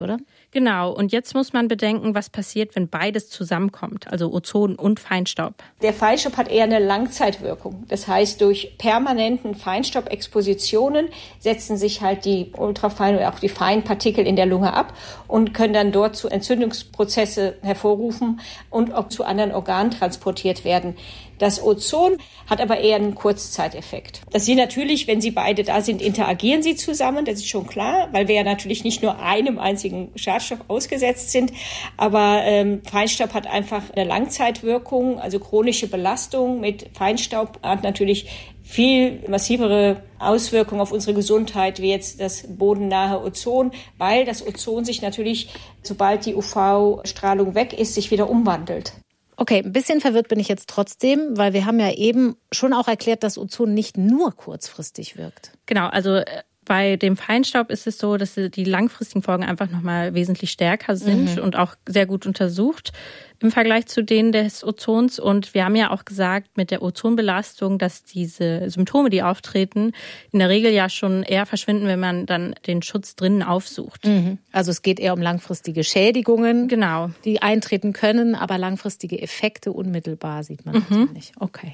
oder? Genau, und jetzt muss man bedenken, was passiert, wenn beides zusammenkommt, also Ozon und Feinstaub. Der Feinstaub hat eher eine Langzeitwirkung. Das heißt, durch permanenten Feinstaubexpositionen setzen sich halt die ultrafeinen oder auch die feinen Partikel in der Lunge ab und können dann dort zu Entzündungsprozesse hervorrufen und auch zu anderen Organen transportiert werden. Das Ozon hat aber eher einen Kurzzeiteffekt. Dass sie natürlich, wenn sie beide da sind, interagieren sie zusammen, das ist schon klar, weil wir ja natürlich nicht nur einem einzigen Schadstoff ausgesetzt sind. Aber Feinstaub hat einfach eine Langzeitwirkung, also chronische Belastung mit Feinstaub hat natürlich viel massivere Auswirkungen auf unsere Gesundheit wie jetzt das bodennahe Ozon, weil das Ozon sich natürlich, sobald die UV-Strahlung weg ist, sich wieder umwandelt. Okay, ein bisschen verwirrt bin ich jetzt trotzdem, weil wir haben ja eben schon auch erklärt, dass Ozon nicht nur kurzfristig wirkt. Genau, also bei dem Feinstaub ist es so, dass die langfristigen Folgen einfach nochmal wesentlich stärker sind und auch sehr gut untersucht im Vergleich zu denen des Ozons. Und wir haben ja auch gesagt mit der Ozonbelastung, dass diese Symptome, die auftreten, in der Regel ja schon eher verschwinden, wenn man dann den Schutz drinnen aufsucht. Also es geht eher um langfristige Schädigungen, genau, die eintreten können, aber langfristige Effekte unmittelbar sieht man also nicht. Okay.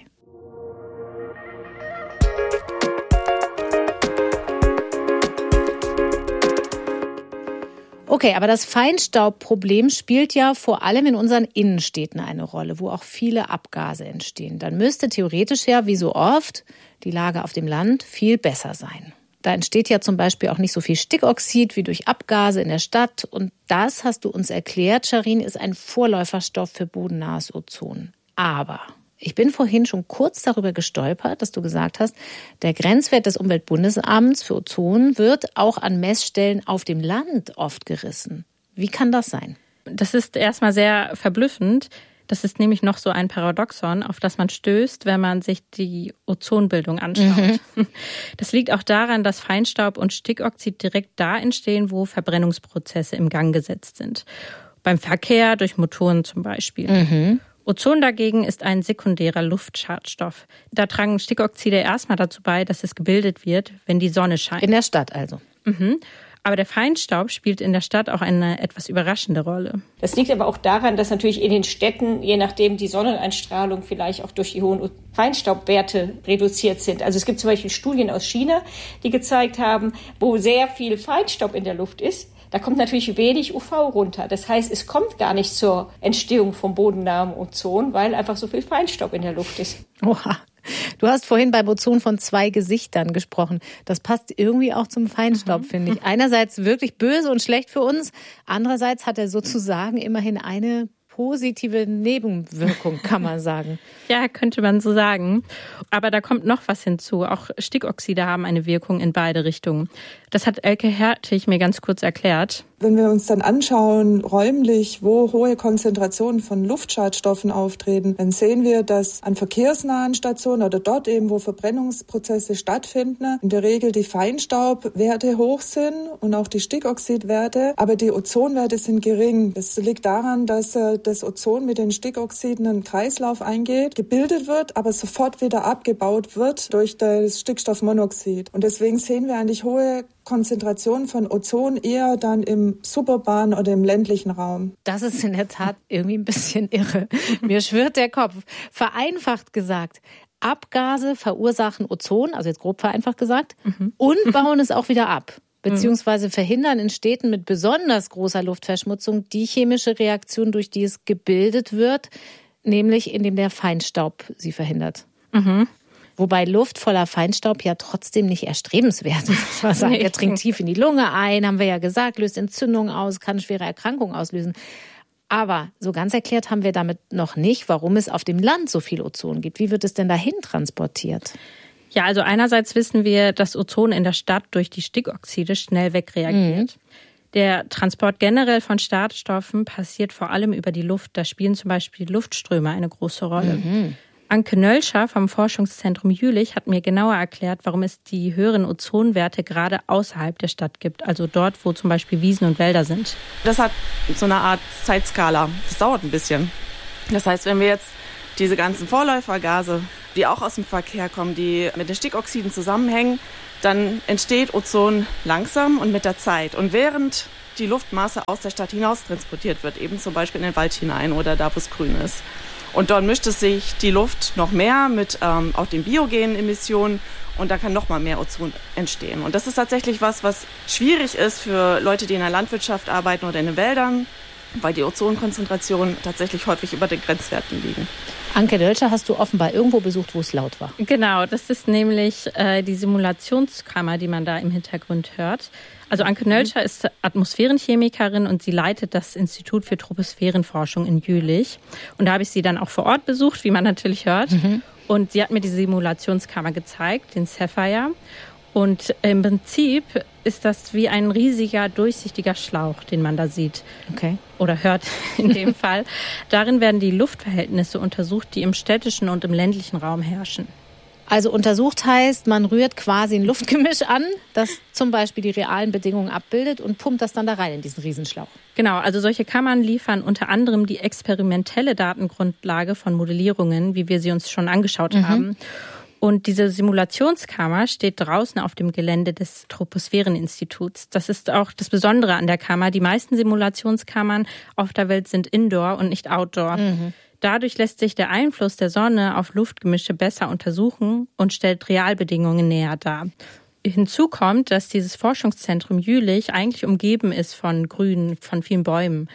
Okay, aber das Feinstaubproblem spielt ja vor allem in unseren Innenstädten eine Rolle, wo auch viele Abgase entstehen. Dann müsste theoretisch ja, wie so oft, die Lage auf dem Land viel besser sein. Da entsteht ja zum Beispiel auch nicht so viel Stickoxid wie durch Abgase in der Stadt. Und das, hast du uns erklärt, Charin, ist ein Vorläuferstoff für bodennahes Ozon. Aber ich bin vorhin schon kurz darüber gestolpert, dass du gesagt hast, der Grenzwert des Umweltbundesamts für Ozon wird auch an Messstellen auf dem Land oft gerissen. Wie kann das sein? Das ist erstmal sehr verblüffend. Das ist nämlich noch so ein Paradoxon, auf das man stößt, wenn man sich die Ozonbildung anschaut. Das liegt auch daran, dass Feinstaub und Stickoxid direkt da entstehen, wo Verbrennungsprozesse im Gang gesetzt sind. Beim Verkehr, durch Motoren zum Beispiel. Ozon dagegen ist ein sekundärer Luftschadstoff. Da tragen Stickoxide erstmal dazu bei, dass es gebildet wird, wenn die Sonne scheint. In der Stadt also. Aber der Feinstaub spielt in der Stadt auch eine etwas überraschende Rolle. Das liegt aber auch daran, dass natürlich in den Städten, je nachdem die Sonneneinstrahlung vielleicht auch durch die hohen Feinstaubwerte reduziert sind. Also es gibt zum Beispiel Studien aus China, die gezeigt haben, wo sehr viel Feinstaub in der Luft ist, da kommt natürlich wenig UV runter. Das heißt, es kommt gar nicht zur Entstehung vom bodennahen Ozon, weil einfach so viel Feinstaub in der Luft ist. Oha. Du hast vorhin beim Ozon von 2 Gesichtern gesprochen. Das passt irgendwie auch zum Feinstaub, finde ich. Einerseits wirklich böse und schlecht für uns. Andererseits hat er sozusagen immerhin eine positive Nebenwirkung, kann man sagen. Ja, könnte man so sagen. Aber da kommt noch was hinzu. Auch Stickoxide haben eine Wirkung in beide Richtungen. Das hat Elke Hertig mir ganz kurz erklärt. Wenn wir uns dann anschauen, räumlich, wo hohe Konzentrationen von Luftschadstoffen auftreten, dann sehen wir, dass an verkehrsnahen Stationen oder dort eben, wo Verbrennungsprozesse stattfinden, in der Regel die Feinstaubwerte hoch sind und auch die Stickoxidwerte, aber die Ozonwerte sind gering. Das liegt daran, dass das Ozon mit den Stickoxiden einen Kreislauf eingeht, gebildet wird, aber sofort wieder abgebaut wird durch das Stickstoffmonoxid. Und deswegen sehen wir eigentlich hohe Konzentration von Ozon eher dann im suburbanen oder im ländlichen Raum. Das ist in der Tat irgendwie ein bisschen irre. Mir schwirrt der Kopf. Vereinfacht gesagt, Abgase verursachen Ozon, also jetzt grob vereinfacht gesagt, und bauen es auch wieder ab. Beziehungsweise verhindern in Städten mit besonders großer Luftverschmutzung die chemische Reaktion, durch die es gebildet wird, nämlich indem der Feinstaub sie verhindert. Wobei Luft voller Feinstaub ja trotzdem nicht erstrebenswert ist. Er dringt tief in die Lunge ein, haben wir ja gesagt, löst Entzündungen aus, kann schwere Erkrankungen auslösen. Aber so ganz erklärt haben wir damit noch nicht, warum es auf dem Land so viel Ozon gibt. Wie wird es denn dahin transportiert? Ja, also einerseits wissen wir, dass Ozon in der Stadt durch die Stickoxide schnell wegreagiert. Der Transport generell von Schadstoffen passiert vor allem über die Luft. Da spielen zum Beispiel Luftströme eine große Rolle. Anke Nölscher vom Forschungszentrum Jülich hat mir genauer erklärt, warum es die höheren Ozonwerte gerade außerhalb der Stadt gibt, also dort, wo zum Beispiel Wiesen und Wälder sind. Das hat so eine Art Zeitskala. Das dauert ein bisschen. Das heißt, wenn wir jetzt diese ganzen Vorläufergase, die auch aus dem Verkehr kommen, die mit den Stickoxiden zusammenhängen, dann entsteht Ozon langsam und mit der Zeit. Und während die Luftmasse aus der Stadt hinaus transportiert wird, eben zum Beispiel in den Wald hinein oder da, wo es grün ist. Und dort mischt es sich die Luft noch mehr mit auch den biogenen Emissionen und da kann noch mal mehr Ozon entstehen. Und das ist tatsächlich was schwierig ist für Leute, die in der Landwirtschaft arbeiten oder in den Wäldern, weil die Ozonkonzentrationen tatsächlich häufig über den Grenzwerten liegen. Anke Nölscher hast du offenbar irgendwo besucht, wo es laut war. Genau, das ist nämlich die Simulationskammer, die man da im Hintergrund hört. Also Anke Nölscher ist Atmosphärenchemikerin und sie leitet das Institut für Troposphärenforschung in Jülich. Und da habe ich sie dann auch vor Ort besucht, wie man natürlich hört. Und sie hat mir die Simulationskammer gezeigt, den Sapphire. Und im Prinzip ist das wie ein riesiger, durchsichtiger Schlauch, den man da sieht. Okay. Oder hört in dem Fall. Darin werden die Luftverhältnisse untersucht, die im städtischen und im ländlichen Raum herrschen. Also untersucht heißt, man rührt quasi ein Luftgemisch an, das zum Beispiel die realen Bedingungen abbildet und pumpt das dann da rein in diesen Riesenschlauch. Genau, also solche Kammern liefern unter anderem die experimentelle Datengrundlage von Modellierungen, wie wir sie uns schon angeschaut haben. Und diese Simulationskammer steht draußen auf dem Gelände des Troposphäreninstituts. Das ist auch das Besondere an der Kammer. Die meisten Simulationskammern auf der Welt sind Indoor und nicht Outdoor. Dadurch lässt sich der Einfluss der Sonne auf Luftgemische besser untersuchen und stellt Realbedingungen näher dar. Hinzu kommt, dass dieses Forschungszentrum Jülich eigentlich umgeben ist von Grün, von vielen Bäumen.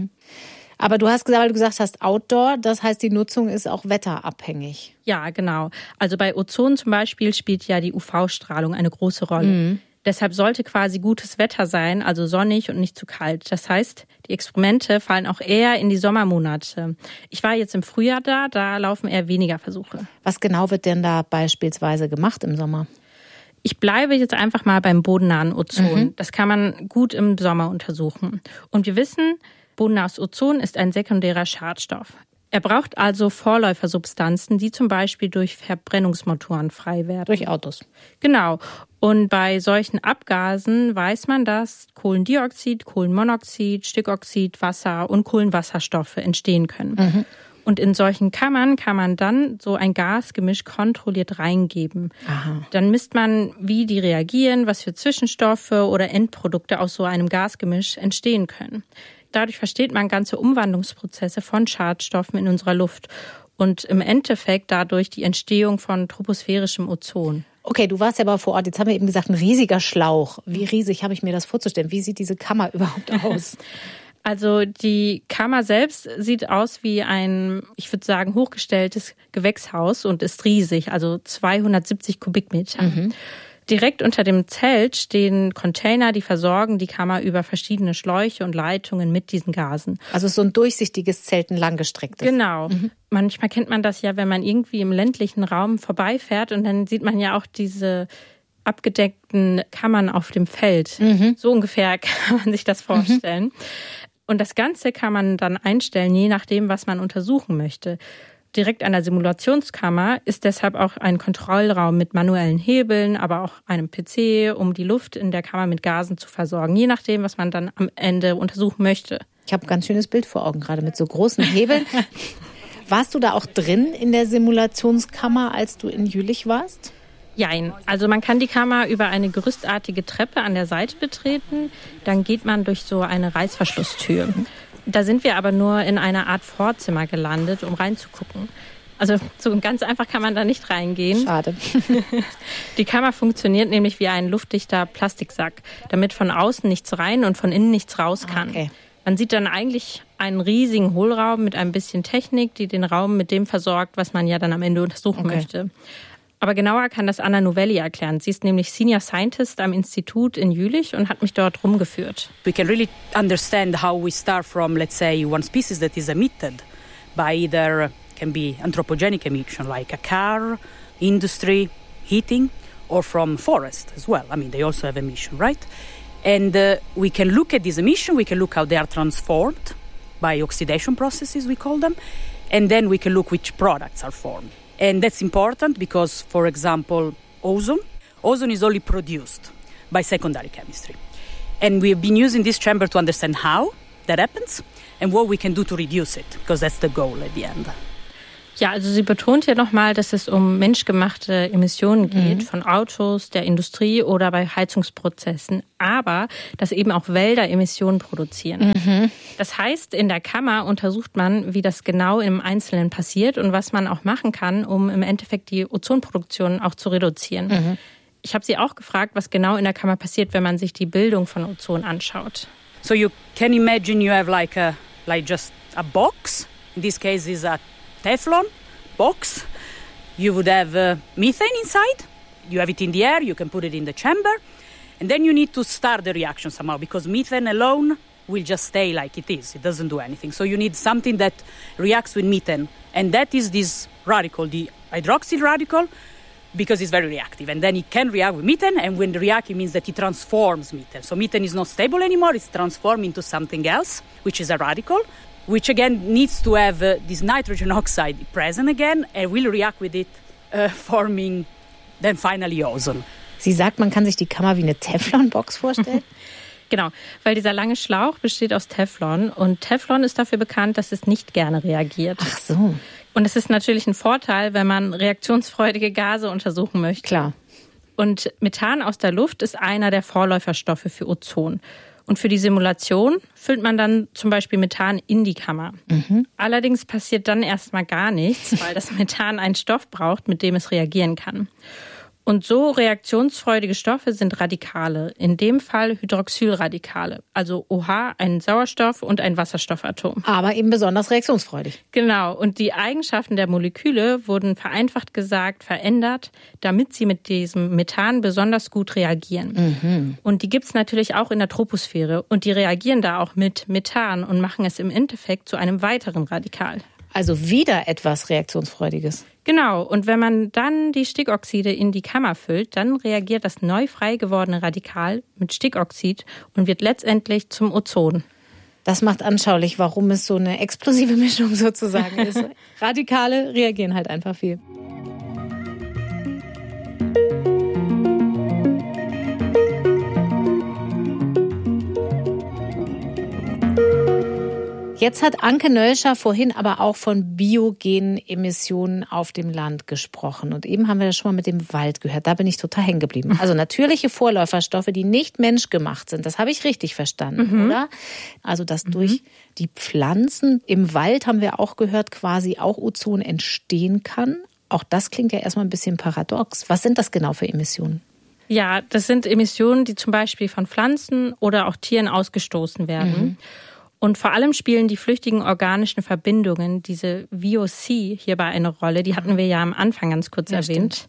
Aber du hast gesagt, weil du gesagt hast Outdoor, das heißt, die Nutzung ist auch wetterabhängig. Ja, genau. Also bei Ozon zum Beispiel spielt ja die UV-Strahlung eine große Rolle. Deshalb sollte quasi gutes Wetter sein, also sonnig und nicht zu kalt. Das heißt, die Experimente fallen auch eher in die Sommermonate. Ich war jetzt im Frühjahr da laufen eher weniger Versuche. Was genau wird denn da beispielsweise gemacht im Sommer? Ich bleibe jetzt einfach mal beim bodennahen Ozon. Das kann man gut im Sommer untersuchen. Und wir wissen, bodennahes Ozon ist ein sekundärer Schadstoff. Er braucht also Vorläufersubstanzen, die zum Beispiel durch Verbrennungsmotoren frei werden. Durch Autos. Genau. Und bei solchen Abgasen weiß man, dass Kohlendioxid, Kohlenmonoxid, Stickoxid, Wasser und Kohlenwasserstoffe entstehen können. Und in solchen Kammern kann man dann so ein Gasgemisch kontrolliert reingeben. Dann misst man, wie die reagieren, was für Zwischenstoffe oder Endprodukte aus so einem Gasgemisch entstehen können. Dadurch versteht man ganze Umwandlungsprozesse von Schadstoffen in unserer Luft und im Endeffekt dadurch die Entstehung von troposphärischem Ozon. Okay, du warst ja aber vor Ort. Jetzt haben wir eben gesagt, ein riesiger Schlauch. Wie riesig habe ich mir das vorzustellen? Wie sieht diese Kammer überhaupt aus? Also die Kammer selbst sieht aus wie ein, ich würde sagen, hochgestelltes Gewächshaus und ist riesig, also 270 Kubikmeter. Direkt unter dem Zelt stehen Container, die versorgen die Kammer über verschiedene Schläuche und Leitungen mit diesen Gasen. Also so ein durchsichtiges Zelt, ein langgestrecktes. Genau. Manchmal kennt man das ja, wenn man irgendwie im ländlichen Raum vorbeifährt und dann sieht man ja auch diese abgedeckten Kammern auf dem Feld. So ungefähr kann man sich das vorstellen. Und das Ganze kann man dann einstellen, je nachdem, was man untersuchen möchte. Direkt an der Simulationskammer ist deshalb auch ein Kontrollraum mit manuellen Hebeln, aber auch einem PC, um die Luft in der Kammer mit Gasen zu versorgen, je nachdem, was man dann am Ende untersuchen möchte. Ich habe ein ganz schönes Bild vor Augen, gerade mit so großen Hebeln. Warst du da auch drin in der Simulationskammer, als du in Jülich warst? Jein. Also man kann die Kammer über eine gerüstartige Treppe an der Seite betreten. Dann geht man durch so eine Reißverschlusstür. Da sind wir aber nur in einer Art Vorzimmer gelandet, um reinzugucken. Also so ganz einfach kann man da nicht reingehen. Schade. Die Kammer funktioniert nämlich wie ein luftdichter Plastiksack, damit von außen nichts rein und von innen nichts raus kann. Okay. Man sieht dann eigentlich einen riesigen Hohlraum mit ein bisschen Technik, die den Raum mit dem versorgt, was man ja dann am Ende untersuchen möchte. Aber genauer kann das Anna Novelli erklären. Sie ist nämlich Senior Scientist am Institut in Jülich und hat mich dort rumgeführt. We can really understand how we start from, let's say, one species that is emitted by either, can be anthropogenic emission, like a car, industry, heating, or from forest as well. I mean, they also have emission, right? And we can look at this emission, we can look how they are transformed by oxidation processes, we call them, and then we can look which products are formed. And that's important because, for example, ozone is only produced by secondary chemistry. And we've been using this chamber to understand how that happens and what we can do to reduce it, because that's the goal at the end. Ja, also sie betont ja nochmal, dass es um menschgemachte Emissionen geht, von Autos, der Industrie oder bei Heizungsprozessen, aber dass eben auch Wälder Emissionen produzieren. Das heißt, in der Kammer untersucht man, wie das genau im Einzelnen passiert und was man auch machen kann, um im Endeffekt die Ozonproduktion auch zu reduzieren. Ich habe sie auch gefragt, was genau in der Kammer passiert, wenn man sich die Bildung von Ozon anschaut. So you can imagine you have like just a box. In this case is a Teflon box. You would have methane inside. You have it in the air. You can put it in the chamber. And then you need to start the reaction somehow because methane alone will just stay like it is. It doesn't do anything. So you need something that reacts with methane. And that is this radical, the hydroxyl radical, because it's very reactive. And then it can react with methane. And when it reacts, it means that it transforms methane. So methane is not stable anymore. It's transformed into something else, which is a radical, which again needs to have this nitrogen oxide present again and will react with it, forming then finally ozone. Sie sagt, man kann sich die Kammer wie eine Teflonbox vorstellen? Genau, weil dieser lange Schlauch besteht aus Teflon und Teflon ist dafür bekannt, dass es nicht gerne reagiert. Ach so. Und es ist natürlich ein Vorteil, wenn man reaktionsfreudige Gase untersuchen möchte. Klar. Und Methan aus der Luft ist einer der Vorläuferstoffe für Ozon. Und für die Simulation füllt man dann zum Beispiel Methan in die Kammer. Allerdings passiert dann erstmal gar nichts, weil das Methan einen Stoff braucht, mit dem es reagieren kann. Und so reaktionsfreudige Stoffe sind Radikale, in dem Fall Hydroxylradikale, also OH, ein Sauerstoff und ein Wasserstoffatom. Aber eben besonders reaktionsfreudig. Genau, und die Eigenschaften der Moleküle wurden vereinfacht gesagt verändert, damit sie mit diesem Methan besonders gut reagieren. Und die gibt's natürlich auch in der Troposphäre und die reagieren da auch mit Methan und machen es im Endeffekt zu einem weiteren Radikal. Also wieder etwas Reaktionsfreudiges. Genau, und wenn man dann die Stickoxide in die Kammer füllt, dann reagiert das neu frei gewordene Radikal mit Stickoxid und wird letztendlich zum Ozon. Das macht anschaulich, warum es so eine explosive Mischung sozusagen ist. Radikale reagieren halt einfach viel. Jetzt hat Anke Nölscher vorhin aber auch von biogenen Emissionen auf dem Land gesprochen. Und eben haben wir das schon mal mit dem Wald gehört. Da bin ich total hängen geblieben. Also natürliche Vorläuferstoffe, die nicht menschgemacht sind. Das habe ich richtig verstanden, oder? Also dass durch die Pflanzen im Wald, haben wir auch gehört, quasi auch Ozon entstehen kann. Auch das klingt ja erstmal ein bisschen paradox. Was sind das genau für Emissionen? Ja, das sind Emissionen, die zum Beispiel von Pflanzen oder auch Tieren ausgestoßen werden. Und vor allem spielen die flüchtigen organischen Verbindungen, diese VOC, hierbei eine Rolle. Die hatten wir ja am Anfang ganz kurz erwähnt.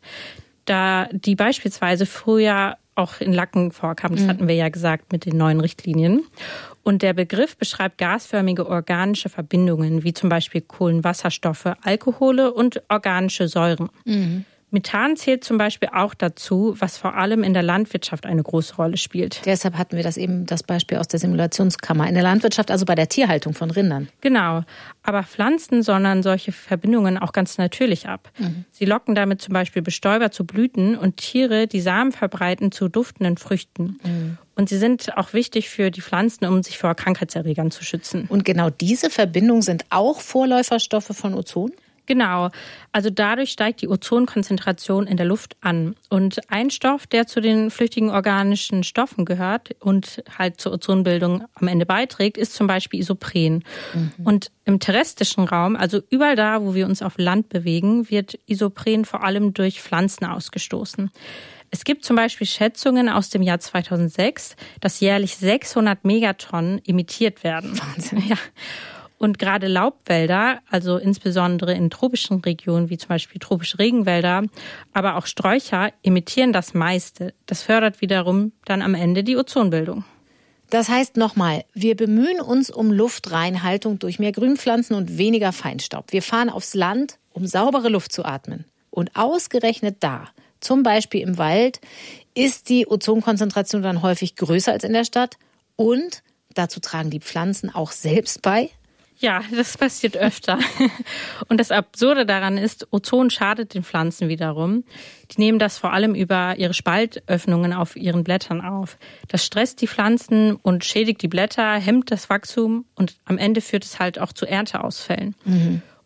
Da die beispielsweise früher auch in Lacken vorkamen, das hatten wir ja gesagt mit den neuen Richtlinien. Und der Begriff beschreibt gasförmige organische Verbindungen, wie zum Beispiel Kohlenwasserstoffe, Alkohole und organische Säuren. Methan zählt zum Beispiel auch dazu, was vor allem in der Landwirtschaft eine große Rolle spielt. Deshalb hatten wir das Beispiel aus der Simulationskammer. In der Landwirtschaft, also bei der Tierhaltung von Rindern. Genau. Aber Pflanzen sondern solche Verbindungen auch ganz natürlich ab. Sie locken damit zum Beispiel Bestäuber zu Blüten und Tiere, die Samen verbreiten, zu duftenden Früchten. Und sie sind auch wichtig für die Pflanzen, um sich vor Krankheitserregern zu schützen. Und genau diese Verbindungen sind auch Vorläuferstoffe von Ozon? Genau, also dadurch steigt die Ozonkonzentration in der Luft an. Und ein Stoff, der zu den flüchtigen organischen Stoffen gehört und halt zur Ozonbildung am Ende beiträgt, ist zum Beispiel Isopren. Und im terrestrischen Raum, also überall da, wo wir uns auf Land bewegen, wird Isopren vor allem durch Pflanzen ausgestoßen. Es gibt zum Beispiel Schätzungen aus dem Jahr 2006, dass jährlich 600 Megatonnen emittiert werden. Wahnsinn. Ja. Und gerade Laubwälder, also insbesondere in tropischen Regionen wie zum Beispiel tropische Regenwälder, aber auch Sträucher emittieren das meiste. Das fördert wiederum dann am Ende die Ozonbildung. Das heißt nochmal, wir bemühen uns um Luftreinhaltung durch mehr Grünpflanzen und weniger Feinstaub. Wir fahren aufs Land, um saubere Luft zu atmen. Und ausgerechnet da, zum Beispiel im Wald, ist die Ozonkonzentration dann häufig größer als in der Stadt. Und dazu tragen die Pflanzen auch selbst bei. Ja, das passiert öfter. Und das Absurde daran ist, Ozon schadet den Pflanzen wiederum. Die nehmen das vor allem über ihre Spaltöffnungen auf ihren Blättern auf. Das stresst die Pflanzen und schädigt die Blätter, hemmt das Wachstum und am Ende führt es halt auch zu Ernteausfällen.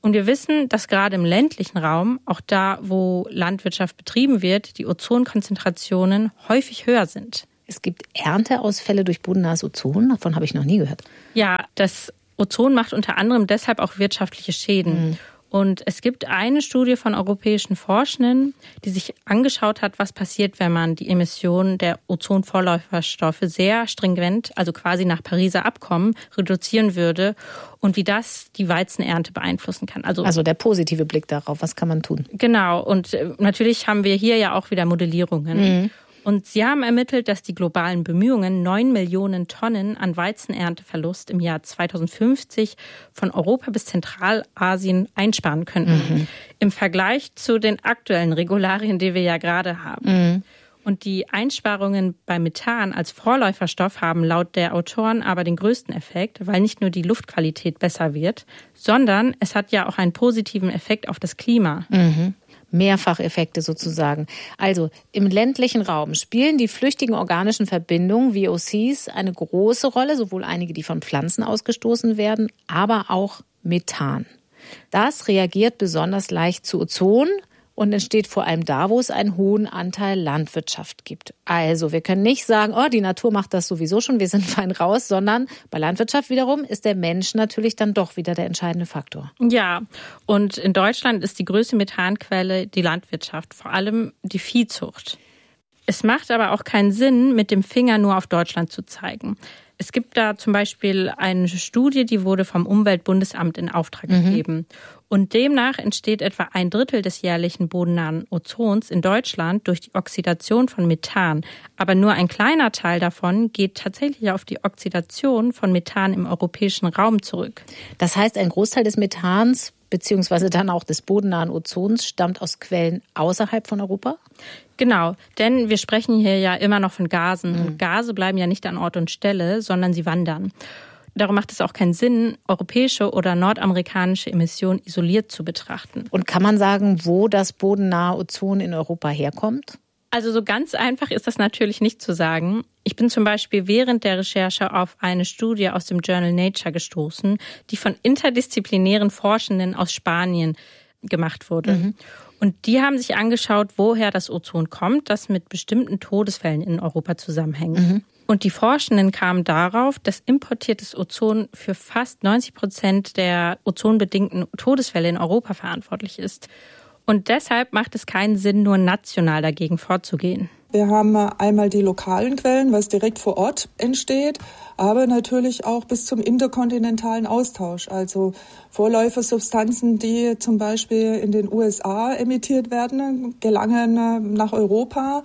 Und wir wissen, dass gerade im ländlichen Raum, auch da, wo Landwirtschaft betrieben wird, die Ozonkonzentrationen häufig höher sind. Es gibt Ernteausfälle durch bodennahes Ozon, davon habe ich noch nie gehört. Ja, das Ozon macht unter anderem deshalb auch wirtschaftliche Schäden. Und es gibt eine Studie von europäischen Forschenden, die sich angeschaut hat, was passiert, wenn man die Emissionen der Ozonvorläuferstoffe sehr stringent, also quasi nach Pariser Abkommen, reduzieren würde und wie das die Weizenernte beeinflussen kann. Also der positive Blick darauf, was kann man tun? Genau, und natürlich haben wir hier ja auch wieder Modellierungen. Und sie haben ermittelt, dass die globalen Bemühungen 9 Millionen Tonnen an Weizenernteverlust im Jahr 2050 von Europa bis Zentralasien einsparen könnten. Im Vergleich zu den aktuellen Regularien, die wir ja gerade haben. Und die Einsparungen bei Methan als Vorläuferstoff haben laut der Autoren aber den größten Effekt, weil nicht nur die Luftqualität besser wird, sondern es hat ja auch einen positiven Effekt auf das Klima. Mehrfacheffekte sozusagen. Also im ländlichen Raum spielen die flüchtigen organischen Verbindungen, VOCs, eine große Rolle, sowohl einige, die von Pflanzen ausgestoßen werden, aber auch Methan. Das reagiert besonders leicht zu Ozon und entsteht vor allem da, wo es einen hohen Anteil Landwirtschaft gibt. Also wir können nicht sagen, oh, die Natur macht das sowieso schon, wir sind fein raus, sondern bei Landwirtschaft wiederum ist der Mensch natürlich dann doch wieder der entscheidende Faktor. Ja, und in Deutschland ist die größte Methanquelle die Landwirtschaft, vor allem die Viehzucht. Es macht aber auch keinen Sinn, mit dem Finger nur auf Deutschland zu zeigen. Es gibt da zum Beispiel eine Studie, die wurde vom Umweltbundesamt in Auftrag gegeben. Und demnach entsteht etwa 1/3 des jährlichen bodennahen Ozons in Deutschland durch die Oxidation von Methan. Aber nur ein kleiner Teil davon geht tatsächlich auf die Oxidation von Methan im europäischen Raum zurück. Das heißt, ein Großteil des Methans beziehungsweise dann auch des bodennahen Ozons stammt aus Quellen außerhalb von Europa? Genau, denn wir sprechen hier ja immer noch von Gasen. Und Gase bleiben ja nicht an Ort und Stelle, sondern sie wandern. Darum macht es auch keinen Sinn, europäische oder nordamerikanische Emissionen isoliert zu betrachten. Und kann man sagen, wo das bodennahe Ozon in Europa herkommt? Also so ganz einfach ist das natürlich nicht zu sagen. Ich bin zum Beispiel während der Recherche auf eine Studie aus dem Journal Nature gestoßen, die von interdisziplinären Forschenden aus Spanien gemacht wurde. Und die haben sich angeschaut, woher das Ozon kommt, das mit bestimmten Todesfällen in Europa zusammenhängt. Und die Forschenden kamen darauf, dass importiertes Ozon für fast 90% der ozonbedingten Todesfälle in Europa verantwortlich ist. Und deshalb macht es keinen Sinn, nur national dagegen vorzugehen. Wir haben einmal die lokalen Quellen, was direkt vor Ort entsteht, aber natürlich auch bis zum interkontinentalen Austausch. Also Vorläufersubstanzen, die zum Beispiel in den USA emittiert werden, gelangen nach Europa.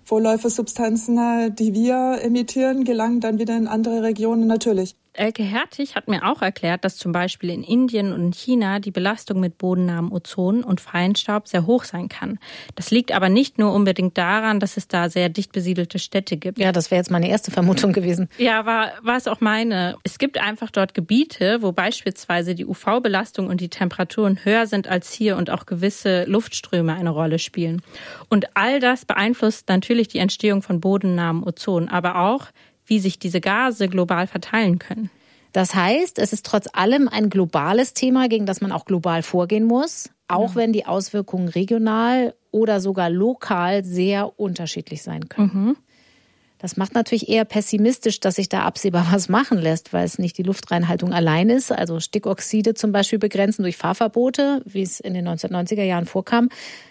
Vorläufersubstanzen, die wir emittieren, gelangen dann wieder in andere Regionen natürlich. Elke Hertig hat mir auch erklärt, dass zum Beispiel in Indien und in China die Belastung mit bodennahem Ozon und Feinstaub sehr hoch sein kann. Das liegt aber nicht nur unbedingt daran, dass es da sehr dicht besiedelte Städte gibt. Ja, das wäre jetzt meine erste Vermutung gewesen. Ja, war es auch meine. Es gibt einfach dort Gebiete, wo beispielsweise die UV-Belastung und die Temperaturen höher sind als hier und auch gewisse Luftströme eine Rolle spielen. Und all das beeinflusst natürlich die Entstehung von bodennahem Ozon, aber auch wie sich diese Gase global verteilen können. Das heißt, es ist trotz allem ein globales Thema, gegen das man auch global vorgehen muss, auch wenn die Auswirkungen regional oder sogar lokal sehr unterschiedlich sein können. Das macht natürlich eher pessimistisch, dass sich da absehbar was machen lässt, weil es nicht die Luftreinhaltung allein ist, also Stickoxide zum Beispiel begrenzen durch Fahrverbote, wie es in den 1990er Jahren vorkam.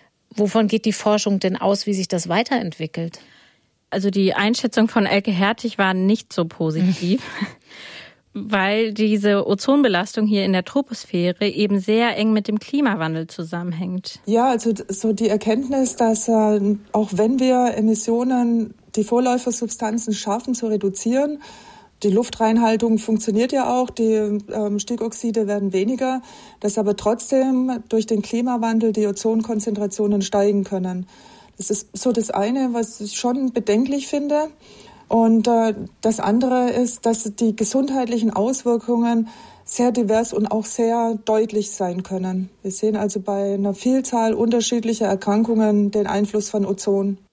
Wovon geht die Forschung denn aus, wie sich das weiterentwickelt? Also die Einschätzung von Elke Hertig war nicht so positiv, weil diese Ozonbelastung hier in der Troposphäre eben sehr eng mit dem Klimawandel zusammenhängt. Ja, also so die Erkenntnis, dass auch wenn wir Emissionen, die Vorläufersubstanzen schaffen zu reduzieren, die Luftreinhaltung funktioniert ja auch, die Stickoxide werden weniger, dass aber trotzdem durch den Klimawandel die Ozonkonzentrationen steigen können. Das ist so das eine, was ich schon bedenklich finde. Und das andere ist, dass die gesundheitlichen Auswirkungen sehr divers und auch sehr deutlich sein können. Wir sehen also bei einer Vielzahl unterschiedlicher Erkrankungen den Einfluss von Ozon.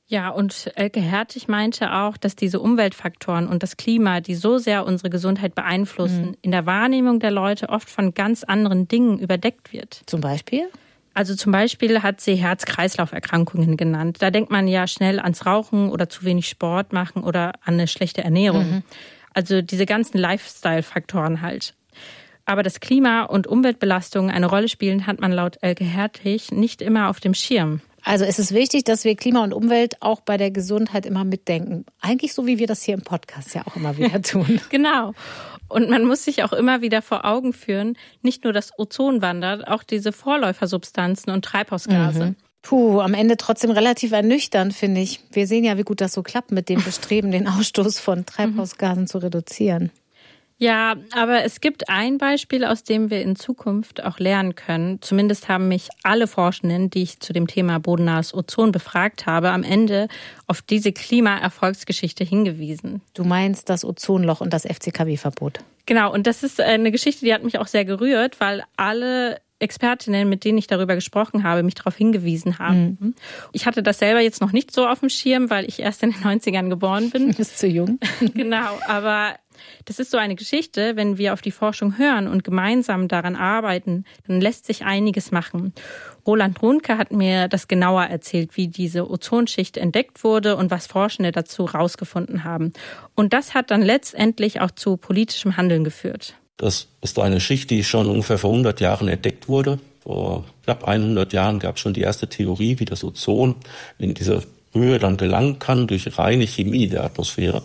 Ja, und Elke Hertig meinte auch, dass diese Umweltfaktoren und das Klima, die so sehr unsere Gesundheit beeinflussen, in der Wahrnehmung der Leute oft von ganz anderen Dingen überdeckt wird. Zum Beispiel? Also zum Beispiel hat sie Herz-Kreislauf-Erkrankungen genannt. Da denkt man ja schnell ans Rauchen oder zu wenig Sport machen oder an eine schlechte Ernährung. Also diese ganzen Lifestyle-Faktoren halt. Aber dass Klima- und Umweltbelastungen eine Rolle spielen, hat man laut Elke Hertig nicht immer auf dem Schirm. Also es ist wichtig, dass wir Klima und Umwelt auch bei der Gesundheit immer mitdenken. Eigentlich so, wie wir das hier im Podcast ja auch immer wieder tun. Genau. Und man muss sich auch immer wieder vor Augen führen, nicht nur das Ozon wandert, auch diese Vorläufersubstanzen und Treibhausgase. Puh, am Ende trotzdem relativ ernüchternd, finde ich. Wir sehen ja, wie gut das so klappt mit dem Bestreben, den Ausstoß von Treibhausgasen zu reduzieren. Ja, aber es gibt ein Beispiel, aus dem wir in Zukunft auch lernen können. Zumindest haben mich alle Forschenden, die ich zu dem Thema bodennahes Ozon befragt habe, am Ende auf diese Klimaerfolgsgeschichte hingewiesen. Du meinst das Ozonloch und das FCKW-Verbot? Genau, und das ist eine Geschichte, die hat mich auch sehr gerührt, weil alle Expertinnen, mit denen ich darüber gesprochen habe, mich darauf hingewiesen haben. Ich hatte das selber jetzt noch nicht so auf dem Schirm, weil ich erst in den 90ern geboren bin. Du bist zu jung. Genau, aber das ist so eine Geschichte, wenn wir auf die Forschung hören und gemeinsam daran arbeiten, dann lässt sich einiges machen. Roland Runke hat mir das genauer erzählt, wie diese Ozonschicht entdeckt wurde und was Forschende dazu rausgefunden haben. Und das hat dann letztendlich auch zu politischem Handeln geführt. Das ist eine Schicht, die schon ungefähr vor 100 Jahren entdeckt wurde. Vor knapp 100 Jahren gab es schon die erste Theorie, wie das Ozon in diese Höhe dann gelangen kann durch reine Chemie der Atmosphäre.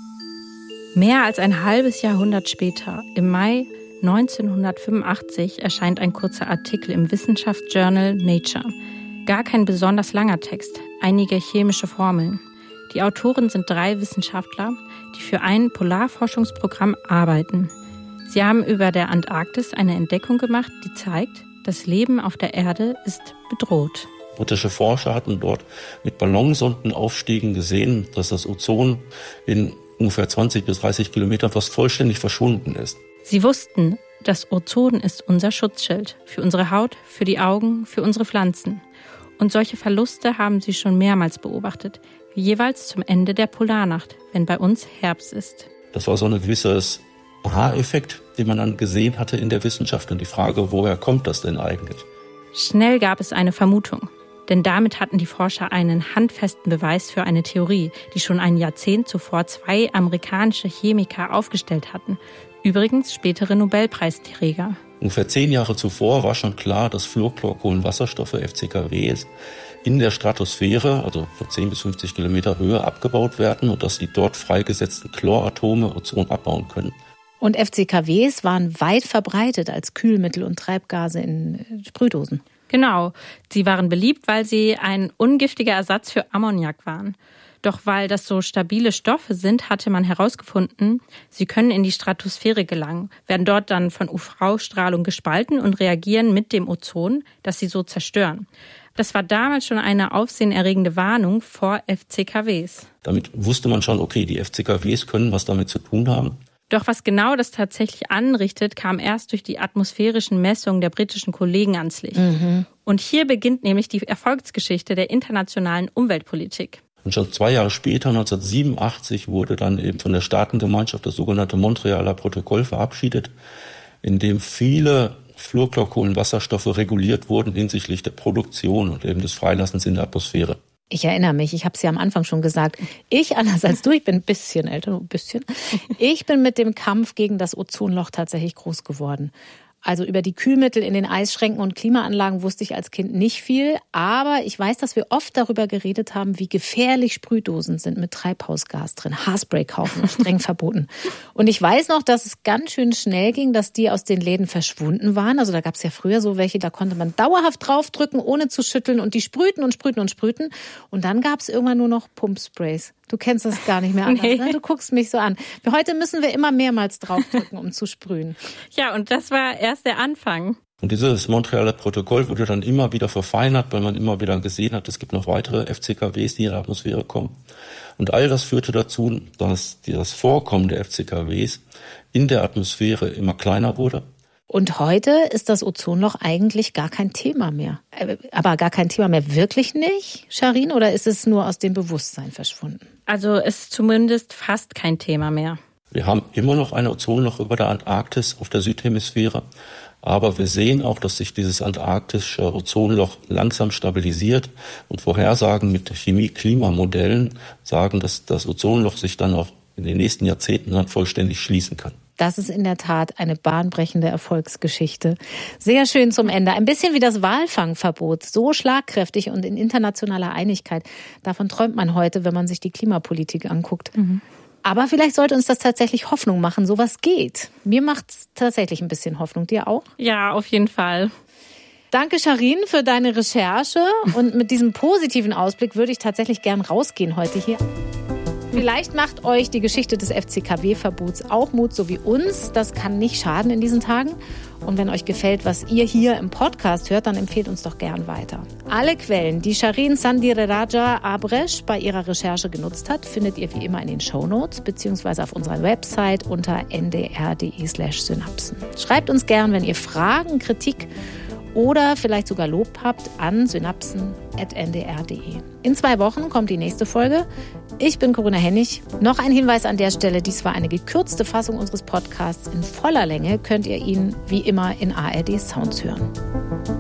Mehr als ein halbes Jahrhundert später, im Mai 1985, erscheint ein kurzer Artikel im Wissenschaftsjournal Nature. Gar kein besonders langer Text, einige chemische Formeln. Die Autoren sind 3 Wissenschaftler, die für ein Polarforschungsprogramm arbeiten. Sie haben über der Antarktis eine Entdeckung gemacht, die zeigt, das Leben auf der Erde ist bedroht. Britische Forscher hatten dort mit Ballonsondenaufstiegen gesehen, dass das Ozon in ungefähr 20 bis 30 Kilometern fast vollständig verschwunden ist. Sie wussten, das Ozon ist unser Schutzschild für unsere Haut, für die Augen, für unsere Pflanzen. Und solche Verluste haben sie schon mehrmals beobachtet, jeweils zum Ende der Polarnacht, wenn bei uns Herbst ist. Das war so ein gewisses Aha-Effekt, den man dann gesehen hatte in der Wissenschaft. Und die Frage, woher kommt das denn eigentlich? Schnell gab es eine Vermutung. Denn damit hatten die Forscher einen handfesten Beweis für eine Theorie, die schon ein Jahrzehnt zuvor 2 amerikanische Chemiker aufgestellt hatten. Übrigens spätere Nobelpreisträger. Ungefähr 10 Jahre zuvor war schon klar, dass Fluorchlorkohlenwasserstoffe, FCKWs, in der Stratosphäre, also für 10 bis 50 Kilometer Höhe, abgebaut werden und dass die dort freigesetzten Chloratome Ozon abbauen können. Und FCKWs waren weit verbreitet als Kühlmittel und Treibgase in Sprühdosen. Genau, sie waren beliebt, weil sie ein ungiftiger Ersatz für Ammoniak waren. Doch weil das so stabile Stoffe sind, hatte man herausgefunden, sie können in die Stratosphäre gelangen, werden dort dann von UV-Strahlung gespalten und reagieren mit dem Ozon, das sie so zerstören. Das war damals schon eine aufsehenerregende Warnung vor FCKWs. Damit wusste man schon, okay, die FCKWs können was damit zu tun haben. Doch was genau das tatsächlich anrichtet, kam erst durch die atmosphärischen Messungen der britischen Kollegen ans Licht. Und hier beginnt nämlich die Erfolgsgeschichte der internationalen Umweltpolitik. Und schon 2 Jahre später, 1987, wurde dann eben von der Staatengemeinschaft das sogenannte Montrealer Protokoll verabschiedet, in dem viele Fluorchlorkohlenwasserstoffe reguliert wurden hinsichtlich der Produktion und eben des Freilassens in der Atmosphäre. Ich erinnere mich, ich habe es ja am Anfang schon gesagt, ich, anders als du, ich bin ein bisschen älter, ein bisschen, ich bin mit dem Kampf gegen das Ozonloch tatsächlich groß geworden. Also über die Kühlmittel in den Eisschränken und Klimaanlagen wusste ich als Kind nicht viel. Aber ich weiß, dass wir oft darüber geredet haben, wie gefährlich Sprühdosen sind mit Treibhausgas drin. Haarspray kaufen, streng verboten. Und ich weiß noch, dass es ganz schön schnell ging, dass die aus den Läden verschwunden waren. Also da gab es ja früher so welche, da konnte man dauerhaft draufdrücken, ohne zu schütteln. Und die sprühten und sprühten und sprühten. Und dann gab es irgendwann nur noch Pumpsprays. Du kennst das gar nicht mehr anders, ne? Du guckst mich so an. Heute müssen wir immer mehrmals draufdrücken, um zu sprühen. Ja, und das war erst der Anfang. Und dieses Montrealer Protokoll wurde dann immer wieder verfeinert, weil man immer wieder gesehen hat, es gibt noch weitere FCKWs, die in die Atmosphäre kommen. Und all das führte dazu, dass das Vorkommen der FCKWs in der Atmosphäre immer kleiner wurde. Und heute ist das Ozonloch eigentlich gar kein Thema mehr. Aber gar kein Thema mehr wirklich nicht, Sharin? Oder ist es nur aus dem Bewusstsein verschwunden? Also es ist zumindest fast kein Thema mehr. Wir haben immer noch ein Ozonloch über der Antarktis auf der Südhemisphäre. Aber wir sehen auch, dass sich dieses antarktische Ozonloch langsam stabilisiert. Und Vorhersagen mit Chemie-Klimamodellen sagen, dass das Ozonloch sich dann auch in den nächsten Jahrzehnten dann vollständig schließen kann. Das ist in der Tat eine bahnbrechende Erfolgsgeschichte. Sehr schön zum Ende. Ein bisschen wie das Walfangverbot. So schlagkräftig und in internationaler Einigkeit. Davon träumt man heute, wenn man sich die Klimapolitik anguckt. Aber vielleicht sollte uns das tatsächlich Hoffnung machen. Sowas geht. Mir macht es tatsächlich ein bisschen Hoffnung. Dir auch? Ja, auf jeden Fall. Danke, Sharin, für deine Recherche. Und mit diesem positiven Ausblick würde ich tatsächlich gern rausgehen heute hier. Vielleicht macht euch die Geschichte des FCKW-Verbots auch Mut, so wie uns. Das kann nicht schaden in diesen Tagen. Und wenn euch gefällt, was ihr hier im Podcast hört, dann empfehlt uns doch gern weiter. Alle Quellen, die Sharin Sandhireraja-Abresh bei ihrer Recherche genutzt hat, findet ihr wie immer in den Shownotes beziehungsweise auf unserer Website unter ndr.de/synapsen. Schreibt uns gern, wenn ihr Fragen, Kritik oder vielleicht sogar Lob habt, an synapsen@ndr.de. In 2 Wochen kommt die nächste Folge. Ich bin Corinna Hennig. Noch ein Hinweis an der Stelle, dies war eine gekürzte Fassung unseres Podcasts. In voller Länge könnt ihr ihn wie immer in ARD Sounds hören.